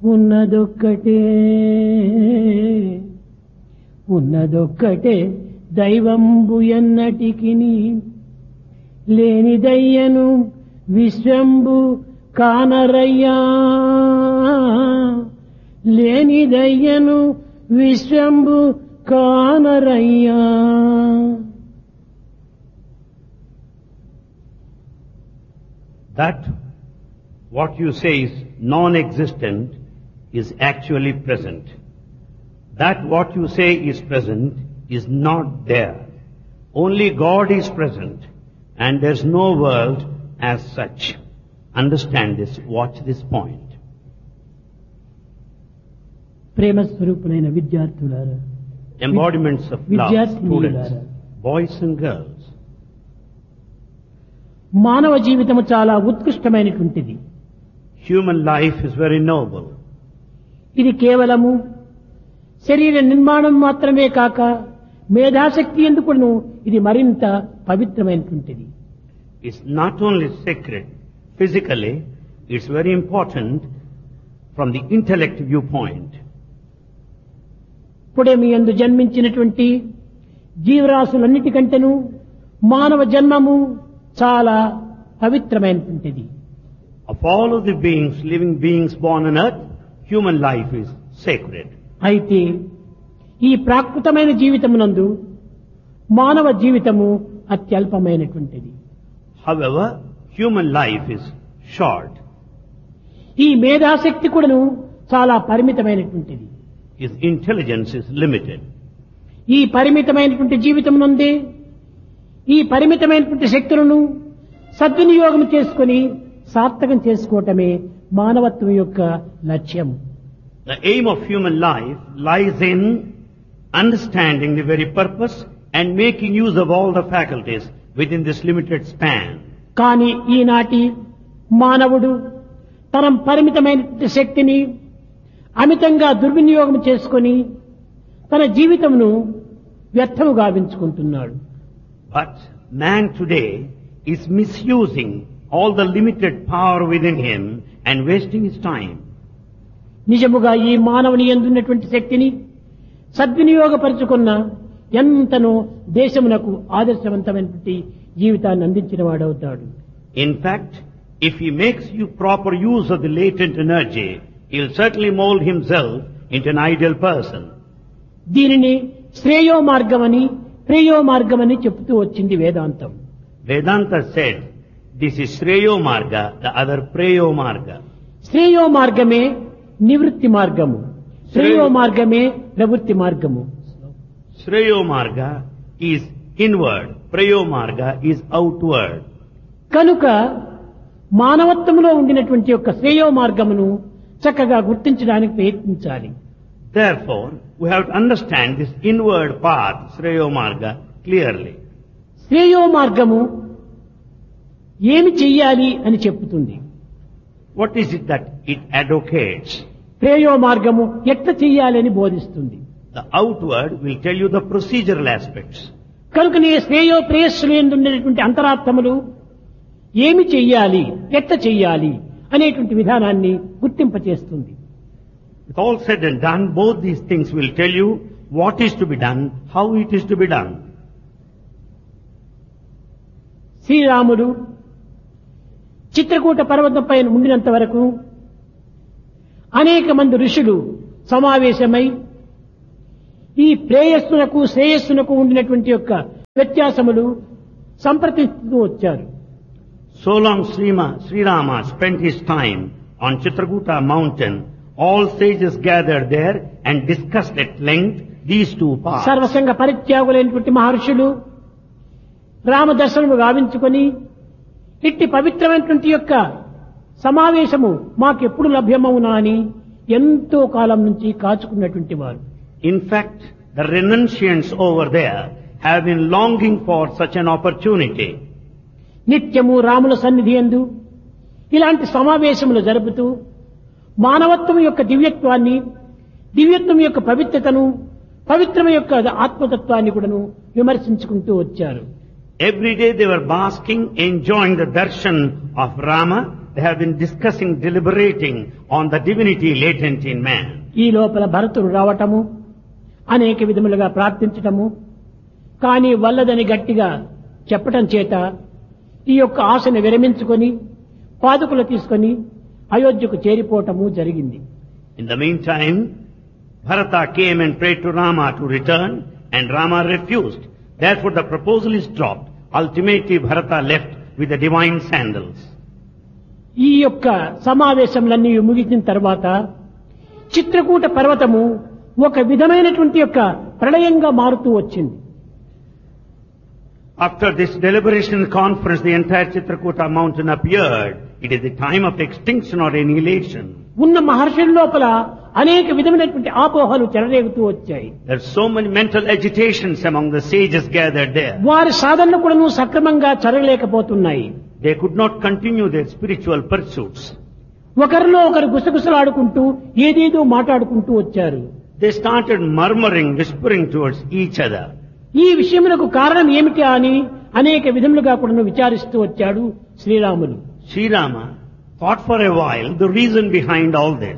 ఉన్నదొక్కటే ఉన్నదొక్కటే దైవంబు ఎన్నటికిని లేనిదయ్యను విశ్వంబు కానరయ్యా లేనిదయ్యను విశ్వంబు కానరయ్యా. That what you say is non-existent is actually present. That what you say is present is not there. Only God is present and there's no world as such. Understand this, watch this point. ప్రేమ స్వరూపులైన విద్యార్థులారా, Embodiments of love, విద్యార్థినీయులారా, students, boys and girls. మానవ జీవితము చాలా ఉత్కృష్టమైనటువంటిది. Human life is very noble. ఇది కేవలము శరీర నిర్మాణం మాత్రమే కాక మేధాశక్తి ఎందుకును ఇది మరింత పవిత్రమైనటువంటిది. It's not only sacred physically, it's very important from the intellect viewpoint. ఇప్పుడే మీ యందు జన్మించినటువంటి జీవరాశులన్నిటికంటేను మానవ జన్మము చాలా పవిత్రమైనటువంటిది. Of all of the beings, living beings born on earth, human life is sacred. అయితే ఈ ప్రాకృతమైన జీవితమునందు మానవ జీవితము అత్యల్పమైనటువంటిది. However, human life is short. ఈ మేధాశక్తి కూడాను చాలా పరిమితమైనటువంటిది. His intelligence is limited. ఈ పరిమితమైనటువంటి జీవితం నందే ఈ పరిమితమైనటువంటి శక్తులను సద్వినియోగం చేసుకొని సార్థకం చేసుకోవటమే మానవత్వం యొక్క లక్ష్యం. The aim of human life lies in understanding the very purpose and making use of all the faculties within this limited span. కానీ ఈనాటి మానవుడు తన పరిమితమైనటువంటి శక్తిని అమితంగా దుర్వినియోగం చేసుకొని తన జీవితమును వ్యర్థము గావించుకుంటున్నాడు. But man today is misusing all the limited power within him and wasting his time. నిజముగా ఈ మానవుని యందున్నటువంటి శక్తిని సద్వినియోగపరుచుకున్న ఎంతనో దేశమునకు ఆదర్శవంతమైనటువంటి జీవితాన్ని అందించిన వాడవుతాడు. In fact, if he makes you proper use of the latent energy, he'll certainly mold himself into an ideal person. దీనిని శ్రేయో మార్గమని ప్రేయో మార్గమని చెప్తూ వచ్చింది వేదాంతం. Vedanta said, this is Shreyo Marga, the other Preyo Marga. శ్రేయో మార్గమే నివృత్తి మార్గము, శ్రేయో మార్గమే ప్రవృత్తి మార్గము. Shreyo Marga is inward, Preyo Marga is outward. కనుక మానవత్వంలో ఉండినటువంటి యొక్క శ్రేయో మార్గమును చక్కగా గుర్తించడానికి ప్రయత్నించాలి. Therefore, we have to understand this inward path, Shreyo Marga, clearly. శ్రేయో మార్గము ఏమి చెయ్యాలి అని చెప్పుతుంది. What is it that it advocates? ప్రేయో మార్గము ఎట్లా చెయ్యాలి అని బోధిస్తుంది. The outward will tell you the procedural aspects. కనుకనే శ్రేయో ప్రేయస్సులు ఉండేటువంటి అంతరాత్మలు ఏమి చెయ్యాలి ఎట్లా చెయ్యాలి అనేటువంటి విధానాన్ని గుర్తింపచేస్తుంది. With all said and done, both these things will tell you what is to be done, how it is to be done. శ్రీరాముడు చిత్రకూట పర్వతంపై ఉండినంత వరకు అనేక మంది ఋషులు సమావేశమై ఈ ప్రేయస్సునకు శ్రేయస్సునకు ఉండినటువంటి యొక్క వ్యత్యాసములు సంప్రదిస్తూ వచ్చారు. So long Sri Rama spent his time on Chitrakuta mountain, all sages gathered there and discussed at length these two paths. సర్వసంగ పరిత్యాగులైనటువంటి మహర్షులు రామదర్శనము గావించుకొని ఇట్టి పవిత్రమైనటువంటి యొక్క సమావేశము మాకెప్పుడు లభ్యమవునా అని ఎంతో కాలం నుంచి కాచుకున్నటువంటి వారు. In fact, the renunciants over there have been longing for such an opportunity. నిత్యము రాముల సన్నిధి యందు ఇలాంటి సమావేశములు జరుపుతూ మానవత్వం యొక్క దివ్యత్వాన్ని, దివ్యత్వం యొక్క పవిత్రతను, పవిత్రం యొక్క ఆత్మతత్వాన్ని కూడాను విమర్శించుకుంటూ వచ్చారు. Every day they were basking, enjoying the darshan of Rama they have been discussing, deliberating on the divinity latent in man. ఈ లోపల భరతుడు రావటము, అనేక విధములుగా ప్రార్థించటము, కానీ వల్లదని గట్టిగా చెప్పటం చేత ఈ యొక్క ఆశను విరమించుకొని పాదుకులు తీసుకొని అయోధ్యకు చేరిపోవటము జరిగింది. In the meantime, Bharata came and prayed to Rama to return, and Rama refused. Therefore the proposal is dropped. Ultimately Bharata left with the divine sandals. ఈ యొక్క సమావేశములన్నీ ముగిసిన తర్వాత చిత్రకూట పర్వతము ఒక విధమైనటువంటి యొక్క ప్రళయంగా మారుతూ వచ్చింది. After this deliberation conference, the entire Chitrakuta mountain appeared. It is the time of extinction or annihilation. ఉన్న మహర్షుల లోపల అనేక విధమైనటువంటి ఆపోహలు చెలరేగుతూ వచ్చాయి. There are so many mental agitations among the sages gathered there. వారి సాధనలు కూడాను సక్రమంగా జరగలేకపోతున్నాయి. They could not continue their spiritual pursuits. ఒకరిలో ఒకరు గుసగుసలాడుకుంటూ ఏదేదో మాట్లాడుకుంటూ వచ్చారు. They started murmuring, whispering towards each other. ఈ విషయములకు కారణం ఏమిటి అని అనేక విధములుగా కూడా విచారిస్తూ వచ్చాడు Sriramulu. Sri Rama thought for a while the reason behind all this.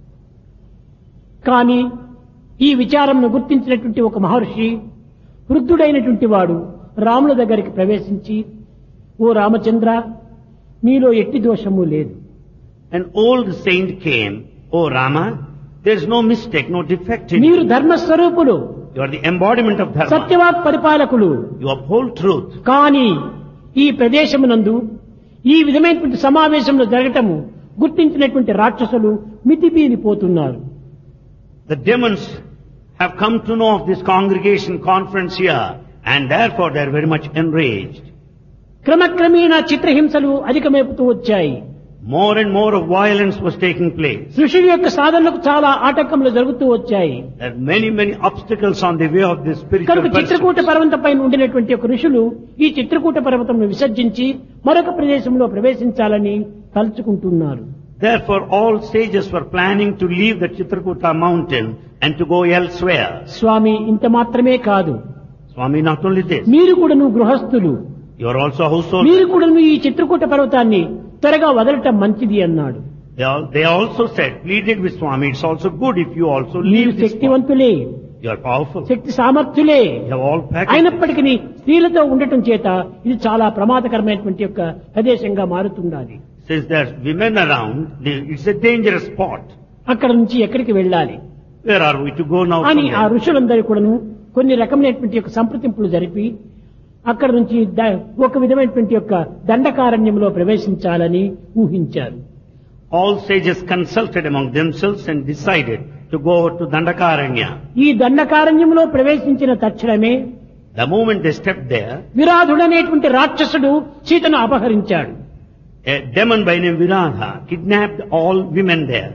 కానీ ఈ విచారంను గుర్తించినటువంటి ఒక మహర్షి, వృద్ధుడైనటువంటి వాడు రాముల దగ్గరికి ప్రవేశించి, ఓ రామచంద్ర, నీలో ఎట్టి దోషము లేదు. An old saint came, "O Rama, there is no mistake, no defect in మీరు you. ధర్మస్వరూపులు, You are the embodiment of dharma. సత్యవాక్ పరిపాలకులు. You uphold truth. కానీ ఈ ప్రదేశమునందు ఈ విధమైనటువంటి సమావేశంలో జరగటము గుర్తించినటువంటి రాక్షసులు మితిమీరిపోతున్నారు. The demons have come to know of this congregation conference here, and therefore they are very much enraged. క్రమక్రమేణా చిత్రహింసలు అధికమైపోతూ వచ్చాయి. More and more of violence was taking place. ఋషుల యొక్క సాధనలకు చాలా ఆటంకములు జరుగుతూ వచ్చాయి. There are many obstacles on the way of this spiritual కనుక Chitrakoot pursuit. పర్వతం పైన ఉండినటువంటి ఒక ఋషులు ఈ చిత్రకూట పర్వతంను విసర్జించి మరొక ప్రదేశంలో ప్రవేశించాలని తలుచుకుంటున్నారు. Therefore all sages were planning to leave the Chitrakuta mountain and to go elsewhere. స్వామి, ఇంత మాత్రమే కాదు, Swami, not only this, మీరు కూడాను గృహస్థులు, you are also household. మీరు కూడాను ఈ చిత్రకూట పర్వతాన్ని త్వరగా వదలటం మంచిది అన్నాడు. They also said, pleaded with Swami, it's also good if you also మీరు leave this spot. శక్తివంతులే, You are powerful. Shakti సామర్థ్యులే, You have all packaged. అయినప్పటికీ స్త్రీలతో ఉండటం చేత ఇది చాలా ప్రమాదకరమైనటువంటి యొక్క ప్రదేశంగా మారుతుండాలి. Since there's women around, it's a dangerous spot. అక్కడ నుంచి ఎక్కడికి వెళ్ళాలి Where are we to go now? అని from ఆ here? ఋషులందరూ కూడాను కొన్ని రకమైనటువంటి యొక్క సంప్రదింపులు జరిపి అక్కడ నుంచి ఒక విధమైనటువంటి యొక్క దండకారణ్యంలో ప్రవేశించాలని ఊహించారు. All sages consulted among themselves and decided to go to Dandakaranya. ఈ దండకారణ్యంలో ప్రవేశించిన తక్షణమే The moment they stepped there, విరాధుడనేటువంటి రాక్షసుడు సీతను అపహరించాడు. a demon by name Viradha kidnapped all women there.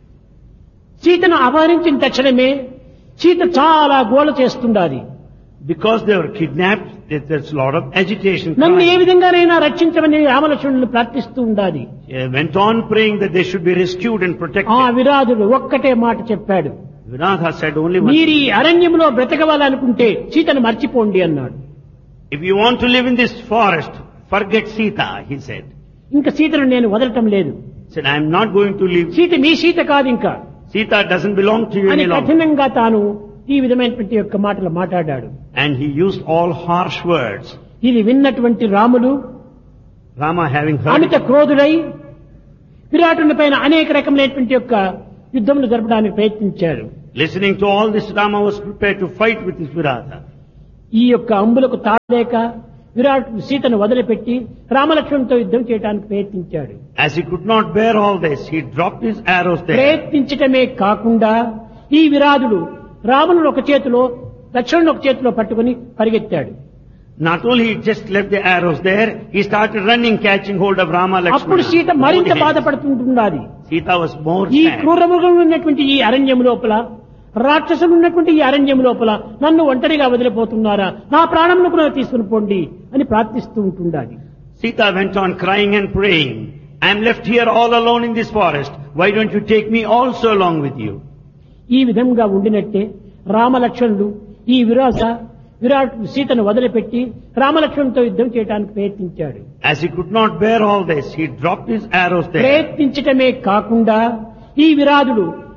సీతను అపహరించిన తక్షణమే సీత చాలా గోల చేస్తుండాలి. Because they were kidnapped, there's a lot of agitation. నన్ను ఏ crying. విధంగానైనా రక్షించమని రామలక్ష్మణులు ప్రార్థిస్తూ ఉండాలి. She went on praying that they should be rescued and ఆ protected. విరాధుడు ఒక్కటే మాట చెప్పాడు, Viradha said only one మీరు thing. ఈ అరణ్యంలో బ్రతకవాలనుకుంటే సీతను మర్చిపోండి అన్నాడు. If you want to live in this forest, forget Sita, he said. ఇంకా సీతను నేను వదలటం లేదు. He said, I am not going to leave. Sita మీ సీత కాదు ఇంకా Sita doesn't belong to you అని any longer. కఠినంగా తాను ఈ విధమైనటువంటి యొక్క మాటలు మాట్లాడాడు. And he used all harsh words. ఇది విన్నటువంటి రాముడు Rama having heard Amit it, క్రోధుడై విరాటుని పైన అనేక రకమైనటువంటి యొక్క యుద్ధములు జరపడానికి ప్రయత్నించాడు. listening to all this, Rama was prepared to fight with his Viradha. ఈ యొక్క అంబులకు తాళలేక విరాట్ సీతను వదిలిపెట్టి రామలక్ష్మణునితో యుద్ధం చేయడానికి ప్రయత్నించాడు. As he could not bear all this, he dropped his arrows there. ప్రయత్నించటమే కాకుండా ఈ విరాధుడు రామును ఒక చేతిలో లక్ష్మణుని ఒక చేతిలో పట్టుకుని పరిగెత్తాడు. Not only he just left the arrows there, he started running, catching hold of Rama అప్పుడు Lakshmana. సీత మరింత Both hands. బాధపడుతుంటున్నది. Sita was more ఈ sad. క్రూరమృగం ఉన్నటువంటి ఈ అరణ్యం లోపల, రాక్షసులు ఉన్నటువంటి ఈ అరణ్యం లోపల నన్ను ఒంటరిగా వదిలిపోతున్నారా, నా ప్రాణమును కూడా తీసుకుని పోండి అని ప్రార్థిస్తూ ఉంటుండాలి. Sita went on crying and praying, I am left here all alone in this forest. Why don't you take me also along with you? ఈ విధంగా ఉండినట్టే రామలక్ష్మణులు ఈ విరాస విరాట్ సీతను వదిలిపెట్టి రామలక్ష్మణులతో యుద్ధం చేయడానికి ప్రయత్నించాడు. As he could not bear all this, he dropped his arrows there. ప్రయత్నించటమే కాకుండా ఈ విరాధుడు